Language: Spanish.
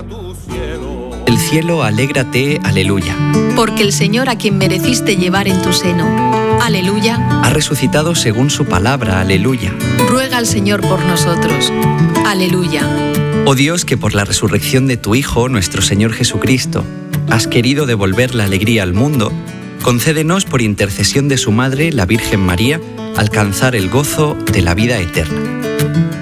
El cielo, alégrate, aleluya. Porque el Señor, a quien mereciste llevar en tu seno, aleluya, ha resucitado según su palabra, aleluya. Ruega al Señor por nosotros, aleluya. Oh Dios, que por la resurrección de tu Hijo, nuestro Señor Jesucristo, has querido devolver la alegría al mundo, concédenos por intercesión de su Madre, la Virgen María, alcanzar el gozo de la vida eterna.